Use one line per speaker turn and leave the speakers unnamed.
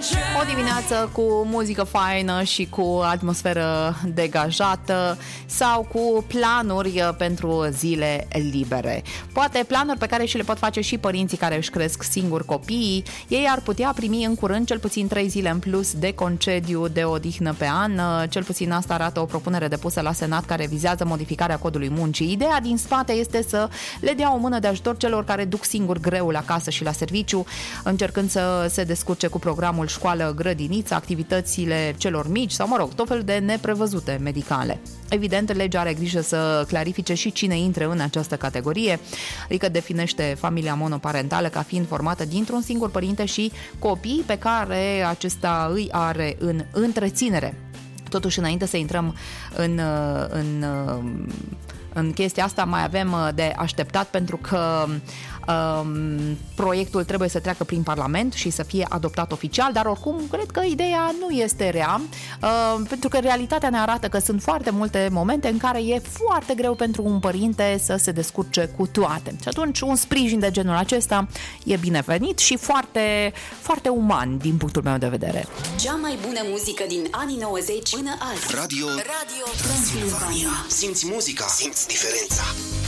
O dimineață cu muzică faină și cu atmosferă degajată sau cu planuri pentru zile libere. Poate planuri pe care și le pot face și părinții care își cresc singuri copiii. Ei ar putea primi în curând cel puțin 3 zile în plus de concediu de odihnă pe an. Cel puțin asta arată o propunere depusă la Senat care vizează modificarea codului muncii. Ideea din spate este să le dea o mână de ajutor celor care duc singur greul acasă și la serviciu, încercând să se descurce cu programul școală-grădiniță, activitățile celor mici sau, mă rog, tot felul de neprevăzute medicale. Evident, legea are grijă să clarifice și cine intră în această categorie, adică definește familia monoparentală ca fiind formată dintr-un singur părinte și copii pe care acesta îi are în întreținere. Totuși, înainte să intrăm în chestia asta, mai avem de așteptat pentru că proiectul trebuie să treacă prin Parlament și să fie adoptat oficial, dar oricum cred că ideea nu este rea, pentru că realitatea ne arată că sunt foarte multe momente în care e foarte greu pentru un părinte să se descurce cu toate. Și atunci un sprijin de genul acesta e binevenit și foarte, foarte uman din punctul meu de vedere.
Cea mai bună muzică din anii 90 până azi.
Radio Transilvania. Simți muzica, simți diferența.